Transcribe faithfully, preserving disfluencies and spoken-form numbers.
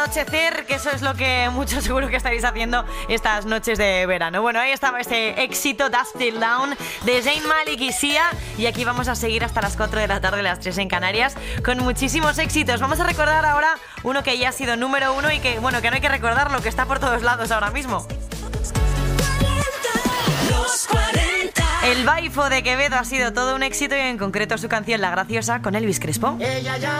anochecer, que eso es lo que muchos seguro que estaréis haciendo estas noches de verano. Bueno, ahí estaba este éxito, Dust Till Down, de Zayn Malik y Sia. Y aquí vamos a seguir hasta las cuatro de la tarde, las tres en Canarias, con muchísimos éxitos. Vamos a recordar ahora uno que ya ha sido número uno y que, bueno, que no hay que recordarlo, que está por todos lados ahora mismo. Los cuarenta. El Baifo de Quevedo ha sido todo un éxito y en concreto su canción La Graciosa con Elvis Crespo. Ella ya